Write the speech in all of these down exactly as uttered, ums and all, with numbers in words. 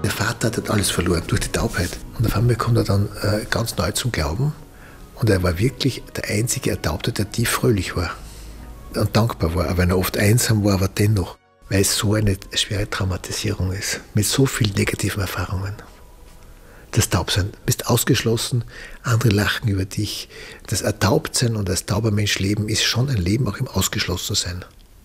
Der Vater hat alles verloren durch die Taubheit. Und auf einmal kommt er dann äh, ganz neu zum Glauben. Und er war wirklich der einzige Ertaubte, der tief fröhlich war und dankbar war. Aber wenn er oft einsam war, aber dennoch, weil es so eine schwere Traumatisierung ist, mit so vielen negativen Erfahrungen. Das Taubsein, du bist ausgeschlossen, andere lachen über dich. Das Ertaubtsein und als tauber Mensch leben ist schon ein Leben auch im Ausgeschlossensein.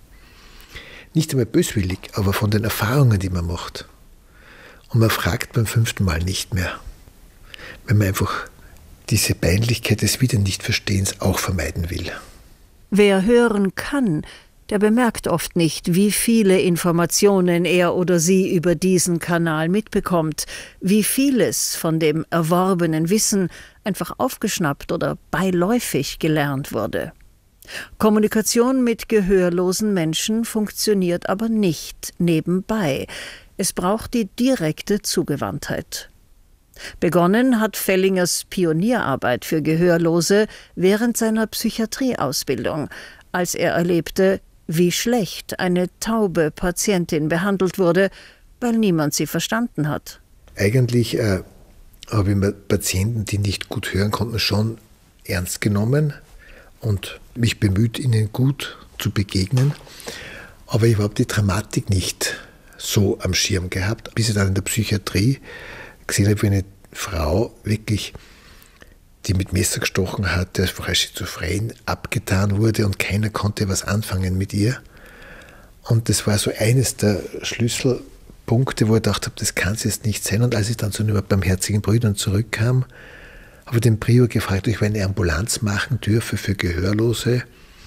Nicht einmal böswillig, aber von den Erfahrungen, die man macht. Und man fragt beim fünften Mal nicht mehr, wenn man einfach diese Peinlichkeit des Wieder-Nicht-Verstehens auch vermeiden will. Wer hören kann, der bemerkt oft nicht, wie viele Informationen er oder sie über diesen Kanal mitbekommt, wie vieles von dem erworbenen Wissen einfach aufgeschnappt oder beiläufig gelernt wurde. Kommunikation mit gehörlosen Menschen funktioniert aber nicht nebenbei. Es braucht die direkte Zugewandtheit. Begonnen hat Fellingers Pionierarbeit für Gehörlose während seiner Psychiatrieausbildung, als er erlebte, wie schlecht eine taube Patientin behandelt wurde, weil niemand sie verstanden hat. Eigentlich äh, habe ich mir Patienten, die nicht gut hören konnten, schon ernst genommen und mich bemüht, ihnen gut zu begegnen. Aber ich habe die Dramatik nicht so am Schirm gehabt, bis ich dann in der Psychiatrie gesehen habe, wie eine Frau wirklich, die mit Messer gestochen hatte, einfach als schizophren abgetan wurde und keiner konnte was anfangen mit ihr. Und das war so eines der Schlüsselpunkte, wo ich gedacht habe, das kann es jetzt nicht sein. Und als ich dann zu den barmherzigen Brüdern zurückkam, habe ich den Prior gefragt, ob ich eine Ambulanz machen dürfe für Gehörlose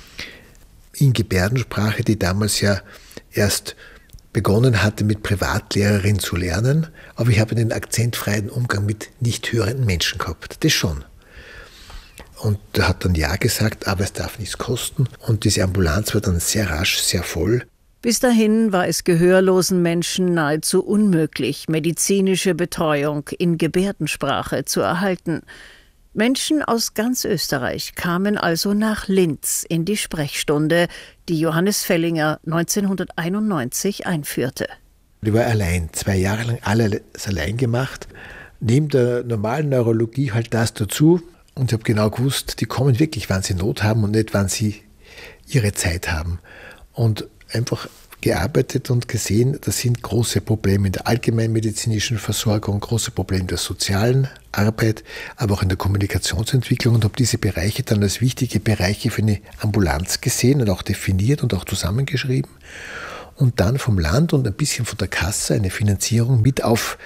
in Gebärdensprache, die damals ja erst begonnen hatte, mit Privatlehrerin zu lernen, aber ich habe den akzentfreien Umgang mit nicht hörenden Menschen gehabt. Das schon. Und er hat dann ja gesagt, aber es darf nichts kosten. Und diese Ambulanz war dann sehr rasch, sehr voll. Bis dahin war es gehörlosen Menschen nahezu unmöglich, medizinische Betreuung in Gebärdensprache zu erhalten. Menschen aus ganz Österreich kamen also nach Linz in die Sprechstunde, die Johannes Fellinger neunzehnhunderteinundneunzig einführte. Ich war allein, zwei Jahre lang alles allein gemacht. Neben der normalen Neurologie halt das dazu. Und ich habe genau gewusst, die kommen wirklich, wann sie Not haben und nicht, wann sie ihre Zeit haben. Und einfach gearbeitet und gesehen, das sind große Probleme in der allgemeinmedizinischen Versorgung, große Probleme in der sozialen Arbeit, aber auch in der Kommunikationsentwicklung und habe diese Bereiche dann als wichtige Bereiche für eine Ambulanz gesehen und auch definiert und auch zusammengeschrieben und dann vom Land und ein bisschen von der Kasse eine Finanzierung mit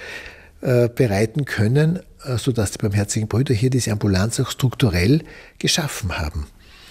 aufbereiten können, sodass die barmherzigen Brüder hier diese Ambulanz auch strukturell geschaffen haben.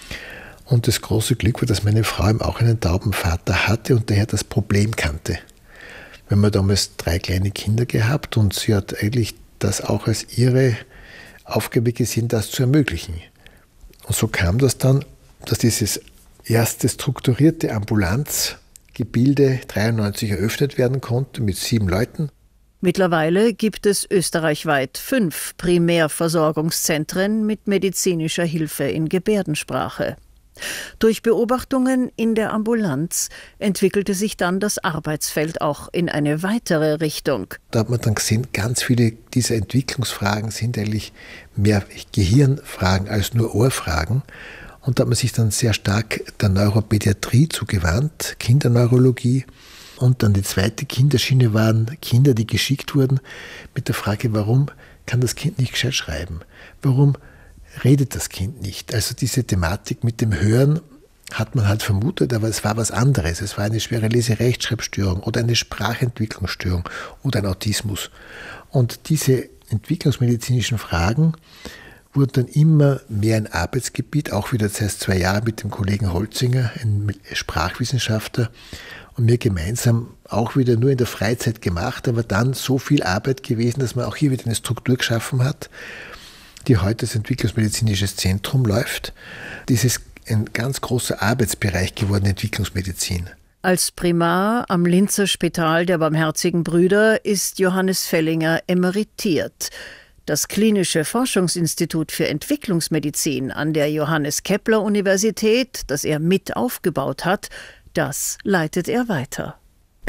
Und das große Glück war, dass meine Frau eben auch einen tauben Vater hatte und daher das Problem kannte. Wir haben damals drei kleine Kinder gehabt und sie hat eigentlich das auch als ihre Aufgabe gesehen, das zu ermöglichen. Und so kam das dann, dass dieses erste strukturierte Ambulanzgebilde dreiundneunzig eröffnet werden konnte mit sieben Leuten. Mittlerweile gibt es österreichweit fünf Primärversorgungszentren mit medizinischer Hilfe in Gebärdensprache. Durch Beobachtungen in der Ambulanz entwickelte sich dann das Arbeitsfeld auch in eine weitere Richtung. Da hat man dann gesehen, ganz viele dieser Entwicklungsfragen sind eigentlich mehr Gehirnfragen als nur Ohrfragen. Und da hat man sich dann sehr stark der Neuropädiatrie zugewandt, Kinderneurologie. Und dann die zweite Kinderschiene waren Kinder, die geschickt wurden mit der Frage, warum kann das Kind nicht gescheit schreiben? Warum redet das Kind nicht? Also diese Thematik mit dem Hören hat man halt vermutet, aber es war was anderes. Es war eine schwere Lese-Rechtschreibstörung oder eine Sprachentwicklungsstörung oder ein Autismus. Und diese entwicklungsmedizinischen Fragen wurden dann immer mehr ein Arbeitsgebiet, auch wieder das heißt zwei Jahre mit dem Kollegen Holzinger, ein Sprachwissenschaftler, und mir gemeinsam auch wieder nur in der Freizeit gemacht, aber dann so viel Arbeit gewesen, dass man auch hier wieder eine Struktur geschaffen hat, die heute als Entwicklungsmedizinisches Zentrum läuft. Das ist ein ganz großer Arbeitsbereich geworden, Entwicklungsmedizin. Als Primar am Linzer Spital der Barmherzigen Brüder ist Johannes Fellinger emeritiert. Das Klinische Forschungsinstitut für Entwicklungsmedizin an der Johannes-Kepler-Universität, das er mit aufgebaut hat, das leitet er weiter.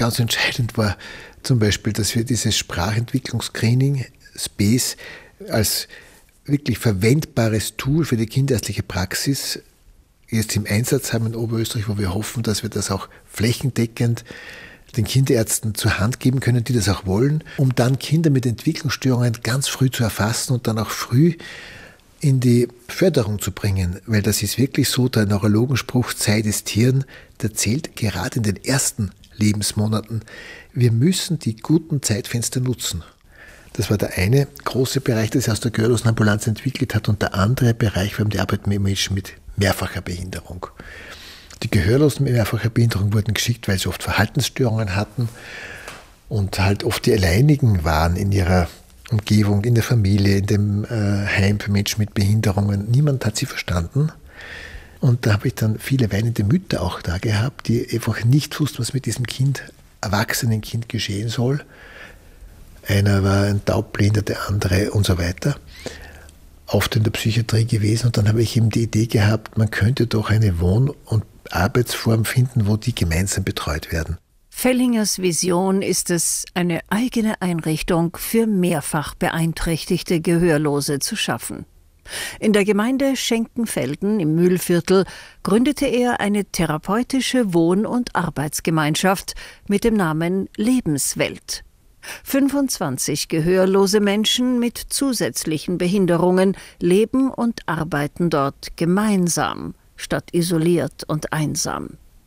ganz entscheidend war zum Beispiel, dass wir dieses Sprachentwicklungsscreening Space als wirklich verwendbares Tool für die kinderärztliche Praxis jetzt im Einsatz haben in Oberösterreich, wo wir hoffen, dass wir das auch flächendeckend den Kinderärzten zur Hand geben können, die das auch wollen, um dann Kinder mit Entwicklungsstörungen ganz früh zu erfassen und dann auch früh in die Förderung zu bringen. Weil das ist wirklich so, der Neurologenspruch Zeit ist Hirn, der zählt gerade in den ersten Lebensmonaten. Wir müssen die guten Zeitfenster nutzen. Das war der eine große Bereich, der sich aus der Gehörlosenambulanz entwickelt hat, und der andere Bereich war die Arbeit mit Menschen mit mehrfacher Behinderung. Die Gehörlosen mit mehrfacher Behinderung wurden geschickt, weil sie oft Verhaltensstörungen hatten und halt oft die Alleinigen waren in ihrer Umgebung, in der Familie, in dem äh, Heim für Menschen mit Behinderungen. Niemand hat sie verstanden. Und da habe ich dann viele weinende Mütter auch da gehabt, die einfach nicht wussten, was mit diesem Kind, erwachsenen Kind geschehen soll. Einer war ein Taubblinder, der andere und so weiter. Oft in der Psychiatrie gewesen. Und dann habe ich eben die Idee gehabt, man könnte doch eine Wohn- und Arbeitsform finden, wo die gemeinsam betreut werden. Fellingers Vision ist es, eine eigene Einrichtung für mehrfach beeinträchtigte Gehörlose zu schaffen. In der Gemeinde Schenkenfelden im Mühlviertel gründete er eine therapeutische Wohn- und Arbeitsgemeinschaft mit dem Namen Lebenswelt. fünfundzwanzig gehörlose Menschen mit zusätzlichen Behinderungen leben und arbeiten dort gemeinsam, statt isoliert und einsam.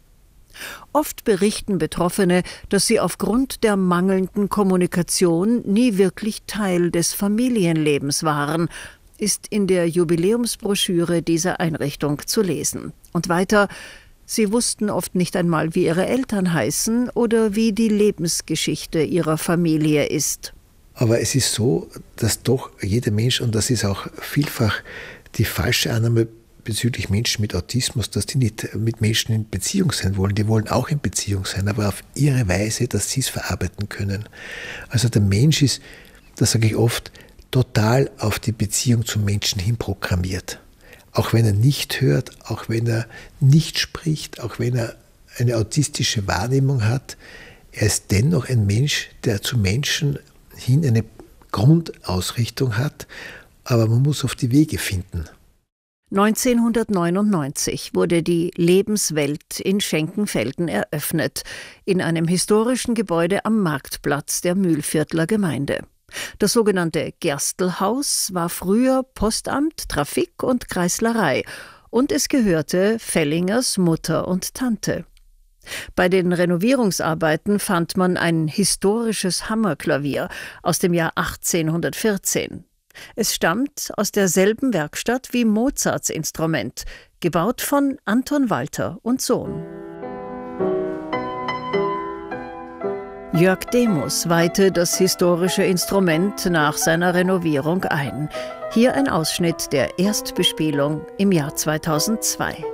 Oft berichten Betroffene, dass sie aufgrund der mangelnden Kommunikation nie wirklich Teil des Familienlebens waren, ist in der Jubiläumsbroschüre dieser Einrichtung zu lesen. Und weiter: Sie wussten oft nicht einmal, wie ihre Eltern heißen oder wie die Lebensgeschichte ihrer Familie ist. Aber es ist so, dass doch jeder Mensch, und das ist auch vielfach die falsche Annahme bezüglich Menschen mit Autismus, dass die nicht mit Menschen in Beziehung sein wollen. Die wollen auch in Beziehung sein, aber auf ihre Weise, dass sie es verarbeiten können. Also der Mensch ist, das sage ich oft, total auf die Beziehung zum Menschen hin programmiert. Auch wenn er nicht hört, auch wenn er nicht spricht, auch wenn er eine autistische Wahrnehmung hat, er ist dennoch ein Mensch, der zu Menschen hin eine Grundausrichtung hat, aber man muss auf die Wege finden. neunzehnhundertneunundneunzig wurde die Lebenswelt in Schenkenfelden eröffnet, in einem historischen Gebäude am Marktplatz der Mühlviertler Gemeinde. Das sogenannte Gerstelhaus war früher Postamt, Trafik und Kreislerei, und es gehörte Fellingers Mutter und Tante. Bei den Renovierungsarbeiten fand man ein historisches Hammerklavier aus dem Jahr achtzehnhundertvierzehn. Es stammt aus derselben Werkstatt wie Mozarts Instrument, gebaut von Anton Walter und Sohn. Jörg Demus weihte das historische Instrument nach seiner Renovierung ein. Hier ein Ausschnitt der Erstbespielung im Jahr zweitausendzwei.